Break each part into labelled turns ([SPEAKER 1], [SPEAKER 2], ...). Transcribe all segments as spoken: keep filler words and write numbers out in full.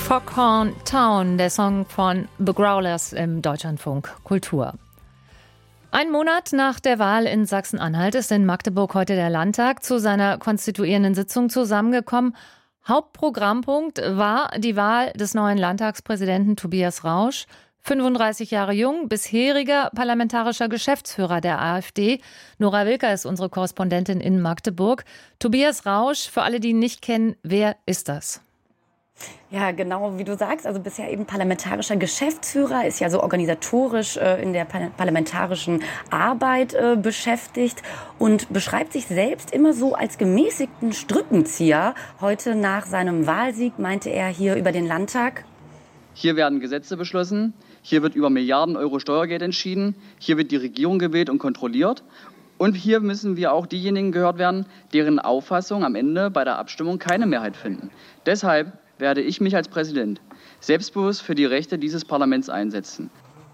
[SPEAKER 1] Foghorn Town, der Song von The Growlers im Deutschlandfunk Kultur. Ein Monat nach der Wahl in Sachsen-Anhalt ist in Magdeburg heute der Landtag zu seiner konstituierenden Sitzung zusammengekommen. Hauptprogrammpunkt war die Wahl des neuen Landtagspräsidenten Tobias Rausch, fünfunddreißig Jahre jung, bisheriger parlamentarischer Geschäftsführer der AfD. Nora Wilker ist unsere Korrespondentin in Magdeburg. Tobias Rausch, für alle, die ihn nicht kennen, wer ist das?
[SPEAKER 2] Ja, genau, wie du sagst, also bisher eben parlamentarischer Geschäftsführer, ist ja so organisatorisch äh, in der par- parlamentarischen Arbeit äh, beschäftigt und beschreibt sich selbst immer so als gemäßigten Strippenzieher. Heute nach seinem Wahlsieg meinte er hier über den Landtag:
[SPEAKER 3] Hier werden Gesetze beschlossen, hier wird über Milliarden Euro Steuergeld entschieden, hier wird die Regierung gewählt und kontrolliert. Und hier müssen wir auch diejenigen gehört werden, deren Auffassung am Ende bei der Abstimmung keine Mehrheit finden. Deshalb werde ich mich als Präsident selbstbewusst für die Rechte dieses Parlaments einsetzen.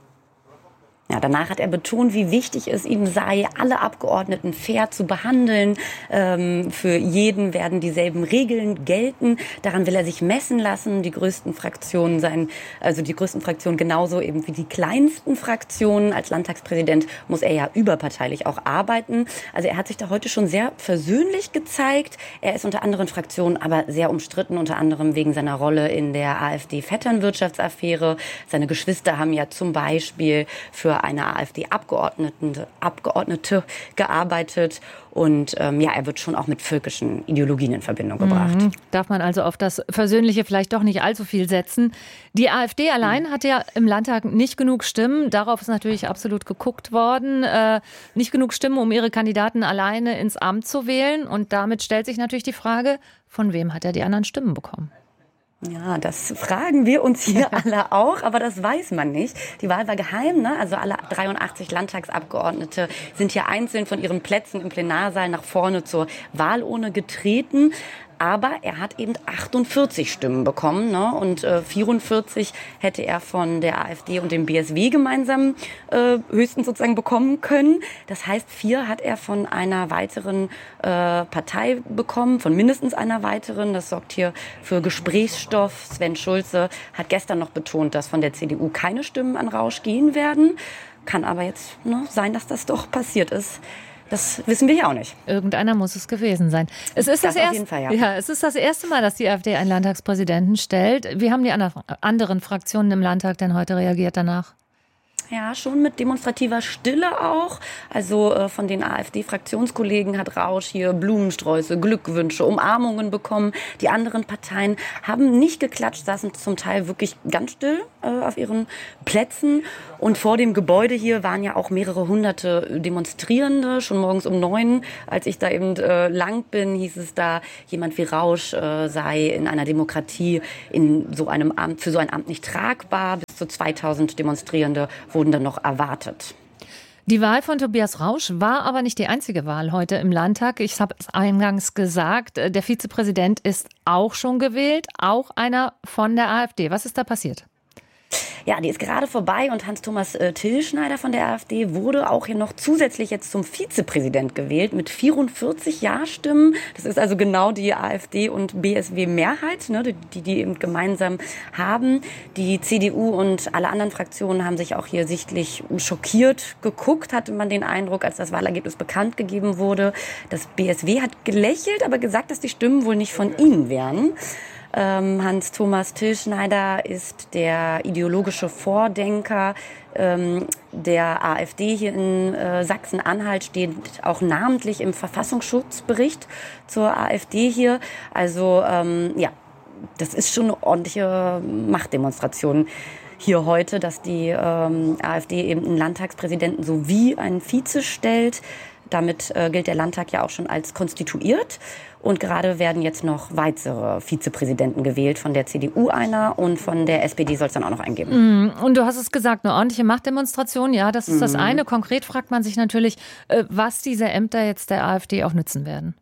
[SPEAKER 2] Ja, danach hat er betont, wie wichtig es ihm sei, alle Abgeordneten fair zu behandeln. Ähm, für jeden werden dieselben Regeln gelten. Daran will er sich messen lassen. Die größten Fraktionen seien, also die größten Fraktionen genauso eben wie die kleinsten Fraktionen. Als Landtagspräsident muss er ja überparteilich auch arbeiten. Also er hat sich da heute schon sehr versöhnlich gezeigt. Er ist unter anderen Fraktionen aber sehr umstritten, unter anderem wegen seiner Rolle in der AfD-Vetternwirtschaftsaffäre. Seine Geschwister haben ja zum Beispiel für eine AfD-Abgeordnete Abgeordnete gearbeitet. Und ähm, ja, er wird schon auch mit völkischen Ideologien in Verbindung gebracht.
[SPEAKER 1] Mhm. Darf man also auf das Versöhnliche vielleicht doch nicht allzu viel setzen. Die AfD allein mhm. hat ja im Landtag nicht genug Stimmen. Darauf ist natürlich absolut geguckt worden. Äh, nicht genug Stimmen, um ihre Kandidaten alleine ins Amt zu wählen. Und damit stellt sich natürlich die Frage, von wem hat er die anderen Stimmen bekommen?
[SPEAKER 2] Ja, das fragen wir uns hier alle auch, aber das weiß man nicht. Die Wahl war geheim, ne? Also alle dreiundachtzig Landtagsabgeordnete sind hier einzeln von ihren Plätzen im Plenarsaal nach vorne zur Wahlurne getreten. Aber er hat eben achtundvierzig Stimmen bekommen, ne? Und äh, vierundvierzig hätte er von der AfD und dem B S W gemeinsam äh, höchstens sozusagen bekommen können. Das heißt, vier hat er von einer weiteren äh, Partei bekommen, von mindestens einer weiteren. Das sorgt hier für Gesprächsstoff. Sven Schulze hat gestern noch betont, dass von der C D U keine Stimmen an Rausch gehen werden. Kann aber jetzt ne, sein, dass das doch passiert ist. Das wissen wir ja auch nicht.
[SPEAKER 1] Irgendeiner muss es gewesen sein. Es ist das, das, erst, auf jeden Fall, ja. Ja, es ist das erste Mal, dass die AfD einen Landtagspräsidenten stellt. Wie haben die anderen Fraktionen im Landtag denn heute reagiert danach?
[SPEAKER 2] Ja, schon mit demonstrativer Stille auch. Also äh, von den AfD-Fraktionskollegen hat Rausch hier Blumensträuße, Glückwünsche, Umarmungen bekommen. Die anderen Parteien haben nicht geklatscht, saßen zum Teil wirklich ganz still äh, auf ihren Plätzen. Und vor dem Gebäude hier waren ja auch mehrere hunderte Demonstrierende. Schon morgens um neun, als ich da eben äh, lang bin, hieß es da, jemand wie Rausch äh, sei in einer Demokratie in so einem Amt, für so ein Amt nicht tragbar. Bis zu zweitausend Demonstrierende wurden dann noch erwartet.
[SPEAKER 1] Die Wahl von Tobias Rausch war aber nicht die einzige Wahl heute im Landtag. Ich habe es eingangs gesagt, der Vizepräsident ist auch schon gewählt, auch einer von der AfD. Was ist da passiert?
[SPEAKER 2] Ja, die ist gerade vorbei und Hans-Thomas äh, Tillschneider von der AfD wurde auch hier noch zusätzlich jetzt zum Vizepräsident gewählt mit vierundvierzig Ja-Stimmen. Das ist also genau die AfD und B S W-Mehrheit, ne, die die eben gemeinsam haben. Die C D U und alle anderen Fraktionen haben sich auch hier sichtlich schockiert geguckt, hatte man den Eindruck, als das Wahlergebnis bekannt gegeben wurde. Das B S W hat gelächelt, aber gesagt, dass die Stimmen wohl nicht von ihnen wären. Hans-Thomas Tillschneider ist der ideologische Vordenker ähm, der AfD hier in äh, Sachsen-Anhalt, steht auch namentlich im Verfassungsschutzbericht zur AfD hier. Also ähm, ja, das ist schon eine ordentliche Machtdemonstration hier heute, dass die ähm, AfD eben einen Landtagspräsidenten sowie einen Vize stellt. Damit äh, gilt der Landtag ja auch schon als konstituiert. Und gerade werden jetzt noch weitere Vizepräsidenten gewählt. Von der C D U einer und von der S P D soll es dann auch noch einen geben.
[SPEAKER 1] Und du hast es gesagt, eine ordentliche Machtdemonstration. Ja, das ist das eine. Konkret fragt man sich natürlich, was diese Ämter jetzt der AfD auch nützen werden.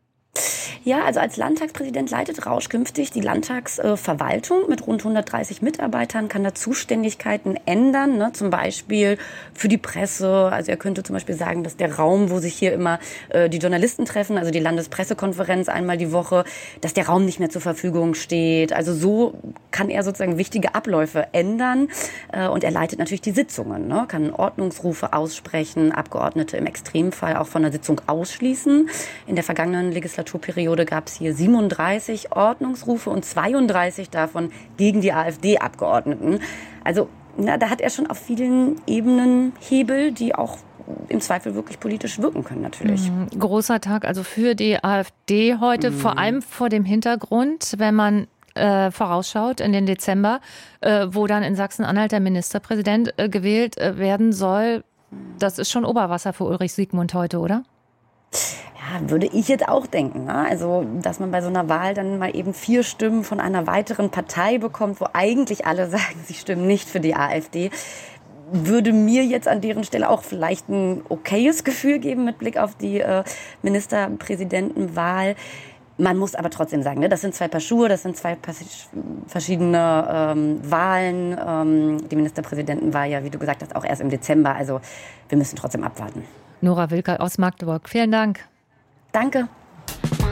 [SPEAKER 2] Ja, also als Landtagspräsident leitet Rausch künftig die Landtagsverwaltung mit rund hundertdreißig Mitarbeitern, kann da Zuständigkeiten ändern, ne? Zum Beispiel für die Presse. Also er könnte zum Beispiel sagen, dass der Raum, wo sich hier immer äh, die Journalisten treffen, also die Landespressekonferenz einmal die Woche, dass der Raum nicht mehr zur Verfügung steht. Also so kann er sozusagen wichtige Abläufe ändern. Und er leitet natürlich die Sitzungen, ne? Kann Ordnungsrufe aussprechen, Abgeordnete im Extremfall auch von der Sitzung ausschließen. In der vergangenen Legislaturperiode gab es hier siebenunddreißig Ordnungsrufe und zweiunddreißig davon gegen die AfD-Abgeordneten. Also na, da hat er schon auf vielen Ebenen Hebel, die auch im Zweifel wirklich politisch wirken können natürlich.
[SPEAKER 1] Mhm. Großer Tag also für die AfD heute, mhm. vor allem vor dem Hintergrund, wenn man äh, vorausschaut in den Dezember, äh, wo dann in Sachsen-Anhalt der Ministerpräsident äh, gewählt äh, werden soll. Das ist schon Oberwasser für Ulrich Siegmund heute, oder?
[SPEAKER 2] Ja, würde ich jetzt auch denken. Ne? Also, dass man bei so einer Wahl dann mal eben vier Stimmen von einer weiteren Partei bekommt, wo eigentlich alle sagen, sie stimmen nicht für die AfD, würde mir jetzt an deren Stelle auch vielleicht ein okayes Gefühl geben mit Blick auf die äh, Ministerpräsidentenwahl. Man muss aber trotzdem sagen, ne, das sind zwei Paar Schuhe, das sind zwei verschiedene ähm, Wahlen. Ähm, die Ministerpräsidentenwahl ja, wie du gesagt hast, auch erst im Dezember. Also wir müssen trotzdem abwarten.
[SPEAKER 1] Nora Wilke aus Magdeburg, vielen Dank.
[SPEAKER 2] Danke.